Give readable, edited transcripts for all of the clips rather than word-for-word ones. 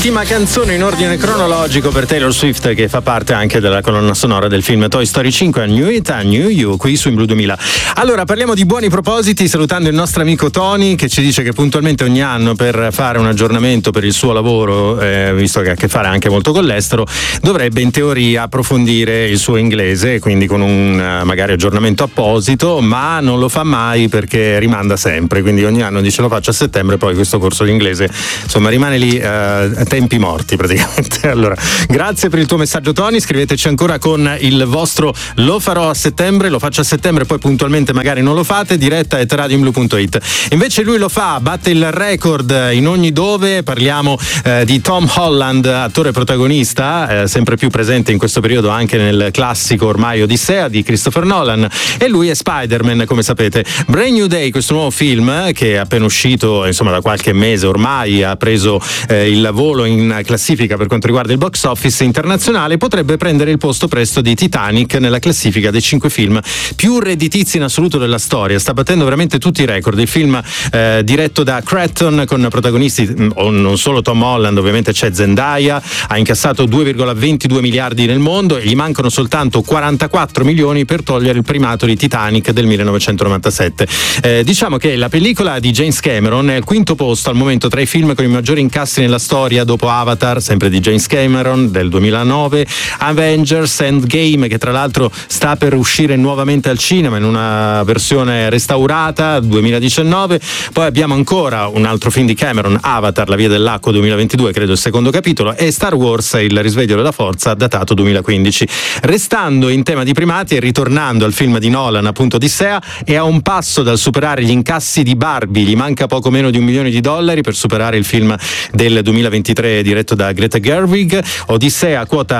Ultima canzone in ordine cronologico per Taylor Swift, che fa parte anche della colonna sonora del film Toy Story 5, A New It, A New You, qui su In Blue 2000. Allora, parliamo di buoni propositi, salutando il nostro amico Tony, che ci dice che puntualmente ogni anno, per fare un aggiornamento per il suo lavoro, visto che ha a che fare anche molto con l'estero, dovrebbe in teoria approfondire il suo inglese, quindi con un magari aggiornamento apposito, ma non lo fa mai perché rimanda sempre, quindi ogni anno dice lo faccio a settembre, poi questo corso di inglese insomma rimane lì a tempi morti praticamente. Allora, grazie per il tuo messaggio Tony, scriveteci ancora con il vostro lo farò a settembre, lo faccio a settembre, poi puntualmente magari non lo fate, diretta@radioinblu.it. Invece lui lo fa, batte il record in ogni dove. Parliamo di Tom Holland, attore protagonista, sempre più presente in questo periodo anche nel classico ormai Odissea di Christopher Nolan, e lui è Spider-Man, come sapete. Brand New Day, questo nuovo film che è appena uscito insomma da qualche mese ormai, ha preso il volo in classifica per quanto riguarda il box office internazionale, potrebbe prendere il posto presto di Titanic nella classifica dei 5 film più redditizi in assoluto della storia. Sta battendo veramente tutti i record. Il film diretto da Cretton, con protagonisti non solo Tom Holland, ovviamente c'è Zendaya, ha incassato 2,22 miliardi nel mondo e gli mancano soltanto 44 milioni per togliere il primato di Titanic del 1997. Diciamo che la pellicola di James Cameron è al quinto posto al momento tra i film con i maggiori incassi nella storia, dopo Avatar, sempre di James Cameron del 2009, Avengers Endgame, che tra l'altro sta per uscire nuovamente al cinema in una versione restaurata 2019. Poi abbiamo ancora un altro film di Cameron, Avatar, La via dell'acqua 2022, credo il secondo capitolo, e Star Wars, Il risveglio della forza, datato 2015. Restando in tema di primati e ritornando al film di Nolan, appunto Odissea, è a un passo dal superare gli incassi di Barbie, gli manca poco meno di $1 milione per superare il film del 2023 diretto da Greta Gerwig. Odissea quota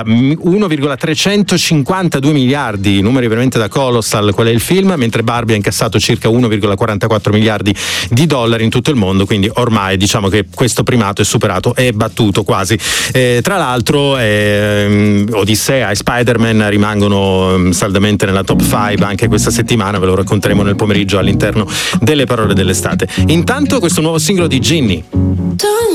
1,352 miliardi, numeri veramente da colossal, qual è il film, mentre Barbie ha incassato circa 1,44 miliardi di dollari in tutto il mondo, quindi ormai diciamo che questo primato è superato, è battuto quasi. Tra l'altro Odissea e Spider-Man rimangono saldamente nella top 5 anche questa settimana, ve lo racconteremo nel pomeriggio all'interno delle parole dell'estate. Intanto questo nuovo singolo di Ginny.